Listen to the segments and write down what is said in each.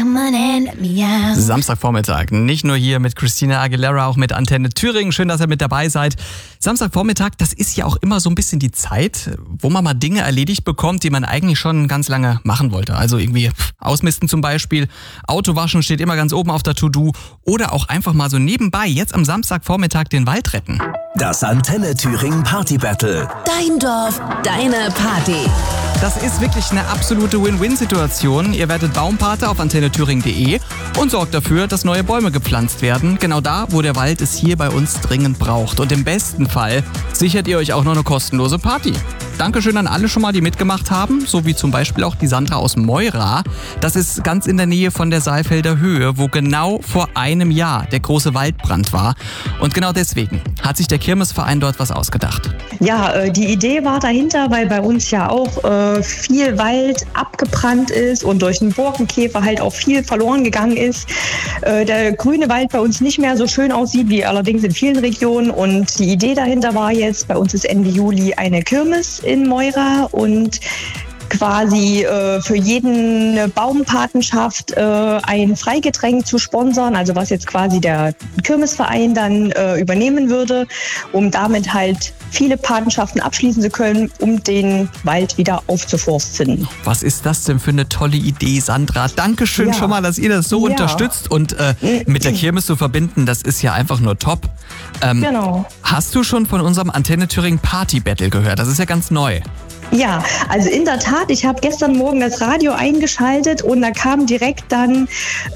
come on and let me out. Samstagvormittag, nicht nur hier mit Christina Aguilera, auch mit Antenne Thüringen. Schön, dass ihr mit dabei seid. Samstagvormittag, das ist ja auch immer so ein bisschen die Zeit, wo man mal Dinge erledigt bekommt, die man eigentlich schon ganz lange machen wollte. Also irgendwie ausmisten zum Beispiel, Autowaschen steht immer ganz oben auf der To-Do oder auch einfach mal so nebenbei jetzt am Samstagvormittag den Wald retten. Das Antenne Thüringen Party Battle. Dein Dorf, deine Party. Das ist wirklich eine absolute Win-Win-Situation. Ihr werdet Baumpate auf antennethüringen.de und sorgt dafür, dass neue Bäume gepflanzt werden. Genau da, wo der Wald es hier bei uns dringend braucht. Und im besten Fall sichert ihr euch auch noch eine kostenlose Party. Dankeschön an alle schon mal, die mitgemacht haben, so wie zum Beispiel auch die Sandra aus Meura. Das ist ganz in der Nähe von der Saalfelder Höhe, wo genau vor einem Jahr der große Waldbrand war. Und genau deswegen hat sich der Kirmesverein dort was ausgedacht. Ja, die Idee war dahinter, weil bei uns ja auch viel Wald abgebrannt ist und durch den Borkenkäfer halt auch viel verloren gegangen ist. Der grüne Wald bei uns nicht mehr so schön aussieht, wie allerdings in vielen Regionen. Und die Idee dahinter war jetzt, bei uns ist Ende Juli eine Kirmes in Meura und quasi für jeden Baumpatenschaft ein Freigetränk zu sponsern, also was jetzt quasi der Kirmesverein dann übernehmen würde, um damit halt viele Patenschaften abschließen zu können, um den Wald wieder aufzuforsten. Was ist das denn für eine tolle Idee, Sandra? Dankeschön schon mal, dass ihr das so unterstützt und mit der Kirmes zu verbinden, das ist ja einfach nur top. Genau. Hast du schon von unserem Antenne Thüringen Party Battle gehört? Das ist ja ganz neu. Ja, also in der Tat, ich habe gestern Morgen das Radio eingeschaltet und da kam direkt dann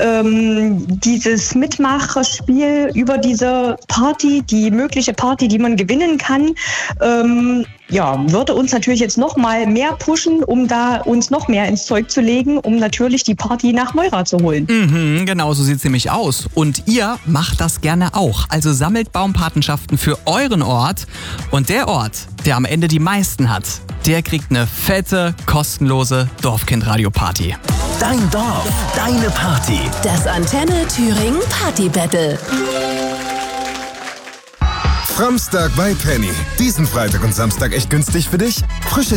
dieses Mitmachspiel über diese Party, die mögliche Party, die man gewinnen kann. Würde uns natürlich jetzt noch mal mehr pushen, um da uns noch mehr ins Zeug zu legen, um natürlich die Party nach Meura zu holen. Genau, so sieht's nämlich aus. Und ihr macht das gerne auch. Also sammelt Baumpatenschaften für euren Ort. Und der Ort, der am Ende die meisten hat, der kriegt eine fette, kostenlose Dorfkind-Radio-Party. Dein Dorf, deine Party. Das Antenne Thüringen Party Battle. Framstag bei Penny. Diesen Freitag und Samstag echt günstig für dich? Frische